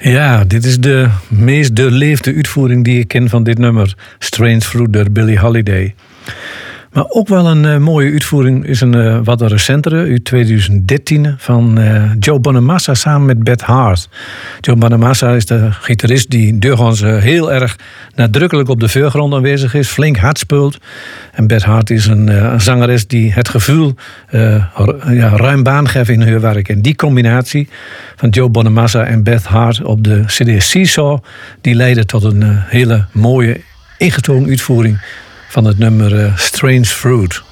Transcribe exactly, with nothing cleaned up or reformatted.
Ja, dit is de meest doorleefde uitvoering die ik ken van dit nummer. Strange Fruit door Billie Holiday. Maar ook wel een uh, mooie uitvoering is een uh, wat recentere, uit twintig dertien, van uh, Joe Bonamassa samen met Beth Hart. Joe Bonamassa is de gitarist die doorgaans uh, heel erg nadrukkelijk op de voorgrond aanwezig is, flink hard speelt. En Beth Hart is een, uh, een zangeres die het gevoel uh, ja, ruim baan geeft in haar werk. En die combinatie van Joe Bonamassa en Beth Hart op de C D Seesaw, die leidde tot een uh, hele mooie ingetogen uitvoering van het nummer uh, Strange Fruit.